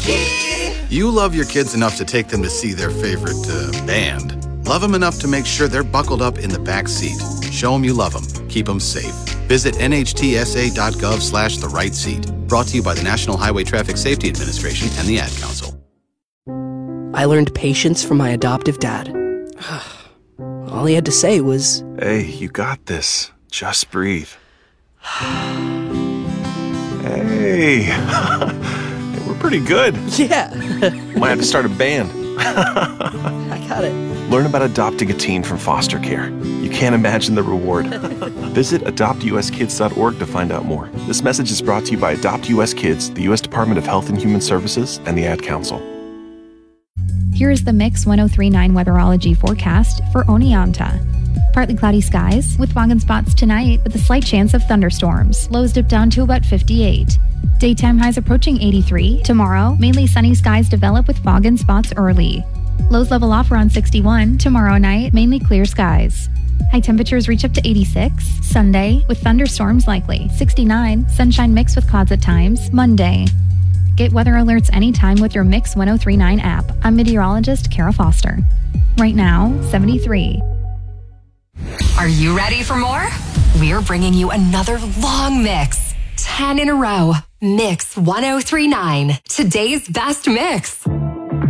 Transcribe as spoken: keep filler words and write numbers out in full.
You love your kids enough to take them to see their favorite uh, band. Love them enough to make sure they're buckled up in the back seat. Show them you love them. Keep them safe. Visit nhtsa.gov slash the right seat. Brought to you by the National Highway Traffic Safety Administration and the Ad Council. I learned patience from my adoptive dad. All he had to say was, "Hey, you got this. Just breathe." Hey, we're pretty good. Yeah. Might have to start a band. I got it. Learn about adopting a teen from foster care. You can't imagine the reward. Visit adopt u s kids dot org to find out more. This message is brought to you by Adopt U S Kids, the U S Department of Health and Human Services, and the Ad Council. Here is the Mix one oh three point nine weatherology forecast for Oneonta. Partly cloudy skies with fog and spots tonight with a slight chance of thunderstorms. Lows dip down to about fifty-eight. Daytime highs approaching eighty-three. Tomorrow, mainly sunny skies develop with fog and spots early. Lows level off around sixty-one. Tomorrow night, mainly clear skies. High temperatures reach up to eighty-six. Sunday, with thunderstorms likely. sixty-nine. Sunshine mixed with clouds at times. Monday. Get weather alerts anytime with your Mix one oh three point nine app. I'm meteorologist Kara Foster. Right now, seventy-three. Are you ready for more? We're bringing you another long mix. ten in a row. Mix one oh three point nine. Today's best mix.